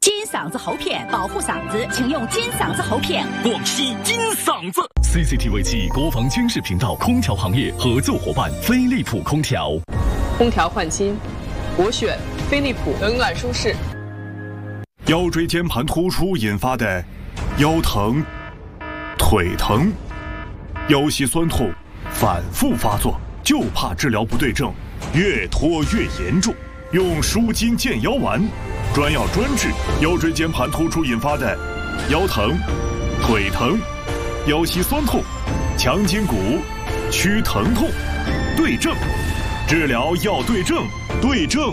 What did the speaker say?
金嗓子喉片保护嗓子，请用金嗓子喉片。 广西金嗓子 CCTV 及国防军事频道空调行业合作伙伴飞利浦空调。 空调换新，我选飞利浦，冷暖舒适。 腰椎间盘突出引发的腰疼、腿疼、腰膝酸痛反复发作，就怕治疗不对症，越拖越严重。用舒筋健腰丸，专药专治腰椎间盘突出引发的腰疼、腿疼、腰膝酸痛、强筋骨、驱疼痛，对症治疗要对症，对症